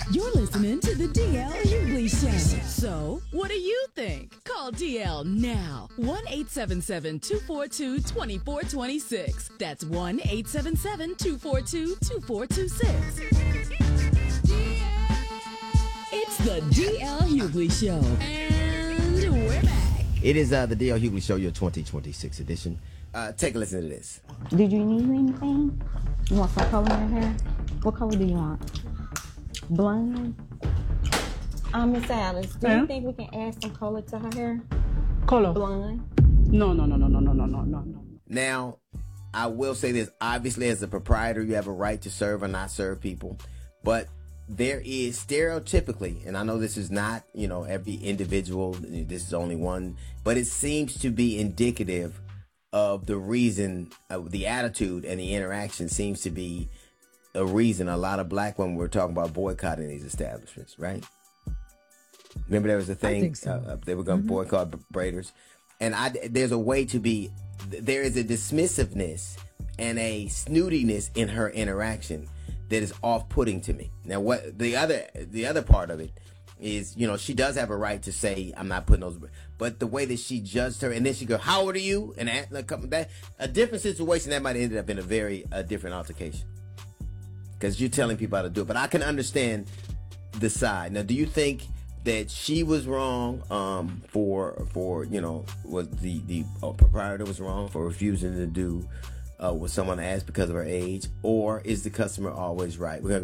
You're listening to the DL Hughley Show. So, what do you think? Call DL now. 1-877-242-2426. That's 1-877-242-2426. It's the DL Hughley Show. And we're back. It is the DL Hughley Show, your 2026 edition. Take a listen to this. Did you need anything? You want some color in your hair? What color do you want? Blonde? Miss Alice, do you think we can add some color to her hair? Color? Blonde? No. Now, I will say this. Obviously, as a proprietor, you have a right to serve or not serve people. But there is stereotypically, and I know this is not, every individual, this is only one, but it seems to be indicative of the reason, the attitude and the interaction seems to be a reason a lot of black women were talking about boycotting these establishments, right? Remember there was a thing, I think so. They were going to boycott Braiders. And there's a way to be, there is a dismissiveness and a snootiness in her interaction that is off-putting to me. Now, what the other part of it is, she does have a right to say, I'm not putting those, but the way that she judged her, and then she go, how old are you? And that a different situation that might have ended up in a very different altercation. Because you're telling people how to do it. But I can understand the side. Now, do you think that she was wrong was the proprietor was wrong for refusing to do what someone asked because of her age? Or is the customer always right? We're gonna